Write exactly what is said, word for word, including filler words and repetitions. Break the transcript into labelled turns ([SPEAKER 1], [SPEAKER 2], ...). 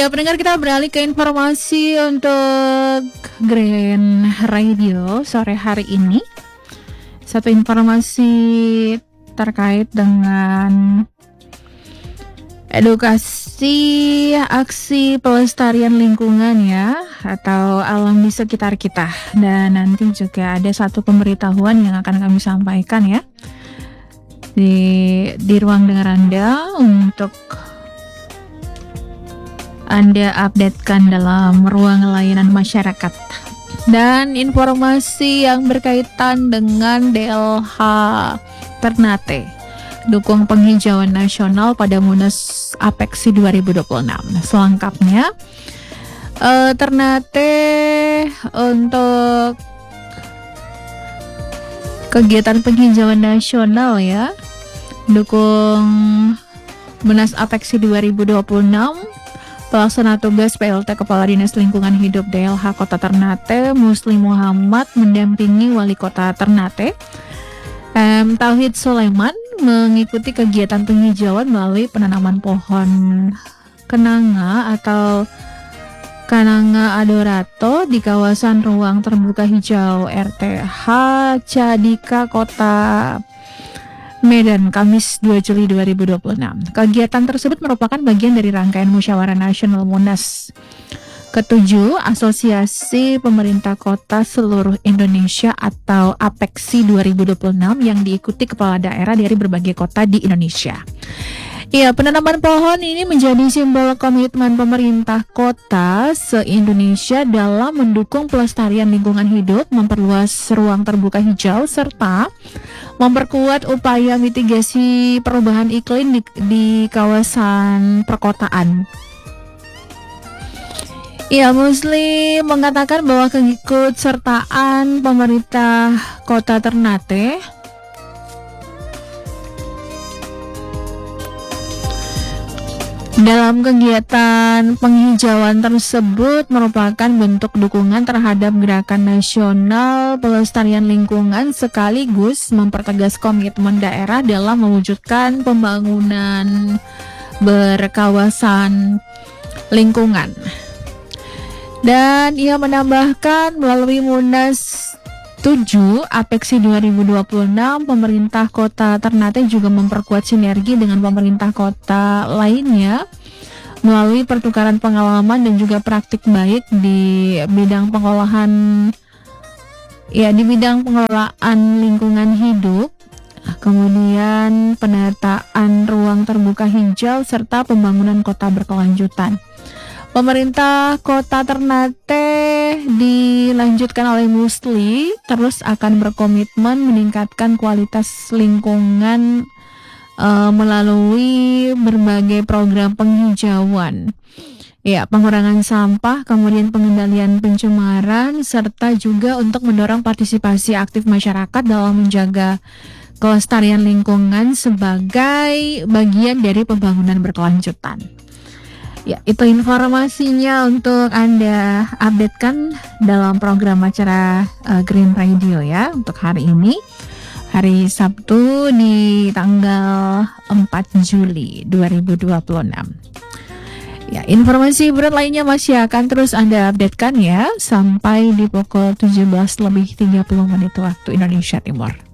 [SPEAKER 1] Ya, pendengar, kita beralih ke informasi untuk Green Radio sore hari ini. Satu informasi terkait dengan edukasi aksi pelestarian lingkungan ya, atau alam di sekitar kita. Dan nanti juga ada satu pemberitahuan yang akan kami sampaikan ya di di ruang dengar Anda untuk Anda updatekan dalam ruang layanan masyarakat. Dan informasi yang berkaitan dengan D L H Ternate, dukung penghijauan nasional pada Munas Apeksi dua ribu dua puluh enam. Selengkapnya, uh, Ternate untuk kegiatan penghijauan nasional ya, dukung Munas Apeksi dua ribu dua puluh enam. Pelaksana tugas P L T Kepala Dinas Lingkungan Hidup D L H Kota Ternate, Muslim Muhammad, mendampingi Wali Kota Ternate, Um, Tauhid Sulaiman, mengikuti kegiatan penghijauan melalui penanaman pohon kenanga atau Kananga Adorato di kawasan ruang terbuka hijau R T H Cadika Kota Medan, Kamis dua Juli dua ribu dua puluh enam. Kegiatan tersebut merupakan bagian dari rangkaian Musyawarah Nasional Munas Ketujuh Asosiasi Pemerintah Kota Seluruh Indonesia atau Apeksi dua ribu dua puluh enam yang diikuti kepala daerah dari berbagai kota di Indonesia. Ya, penanaman pohon ini menjadi simbol komitmen pemerintah kota se-Indonesia dalam mendukung pelestarian lingkungan hidup, memperluas ruang terbuka hijau, serta memperkuat upaya mitigasi perubahan iklim di, di kawasan perkotaan. Ya, Muslim mengatakan bahwa keikutsertaan pemerintah Kota Ternate dalam kegiatan penghijauan tersebut merupakan bentuk dukungan terhadap gerakan nasional pelestarian lingkungan sekaligus mempertegas komitmen daerah dalam mewujudkan pembangunan berkawasan lingkungan. Dan ia menambahkan melalui Munas tujuh Apeksi dua ribu dua puluh enam, pemerintah Kota Ternate juga memperkuat sinergi dengan pemerintah kota lainnya melalui pertukaran pengalaman dan juga praktik baik di bidang pengolahan ya di bidang pengelolaan lingkungan hidup, kemudian penataan ruang terbuka hijau serta pembangunan kota berkelanjutan. Pemerintah Kota Ternate dilanjutkan oleh Musli terus akan berkomitmen meningkatkan kualitas lingkungan uh, melalui berbagai program penghijauan, ya, pengurangan sampah, kemudian pengendalian pencemaran, serta juga untuk mendorong partisipasi aktif masyarakat dalam menjaga kelestarian lingkungan sebagai bagian dari pembangunan berkelanjutan. Ya, itu informasinya untuk Anda updatekan dalam program acara uh, Green Radio ya untuk hari ini, hari Sabtu di tanggal empat Juli dua ribu dua puluh enam. Ya, informasi berat lainnya masih akan terus Anda updatekan ya sampai di pukul tujuh belas lebih tiga puluh menit waktu Indonesia Timur.